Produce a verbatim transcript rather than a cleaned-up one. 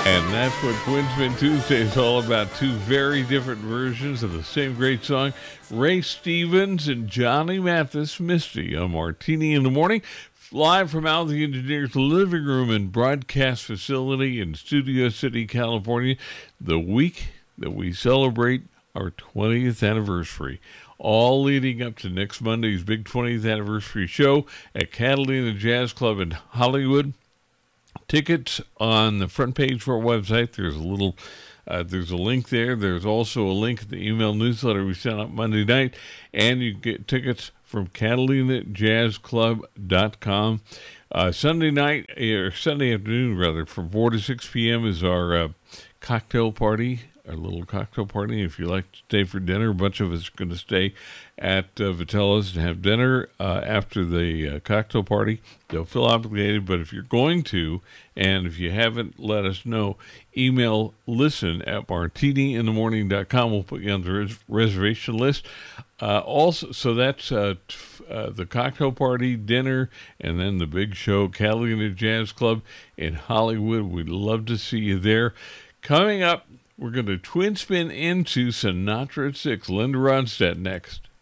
And that's what Twin Spin Tuesday is all about. Two very different versions of the same great song. Ray Stevens and Johnny Mathis, Misty, a Martini in the Morning. Live from Al the Engineer's living room and broadcast facility in Studio City, California. The week that we celebrate our twentieth anniversary. All leading up to next Monday's big twentieth anniversary show at Catalina Jazz Club in Hollywood. Tickets on the front page of our website. There's a little, uh, there's a link there. There's also a link in the email newsletter we sent out Monday night, and you get tickets from catalina jazz club dot com. Uh, Sunday night, or Sunday afternoon rather, from four to six p.m. is our uh, cocktail party. Our little cocktail party. If you like to stay for dinner, a bunch of us are going to stay at uh, Vitella's and have dinner uh, after the uh, cocktail party. They'll feel obligated, but if you're going to, and if you haven't, let us know. Email listen at martini in the morning dot com. We'll put you on the res- reservation list. Uh, also, so that's uh, t- uh, the cocktail party, dinner, and then the big show, Catalina Jazz Club in Hollywood. We'd love to see you there. Coming up, we're going to twin spin into Sinatra at six. Linda Ronstadt next.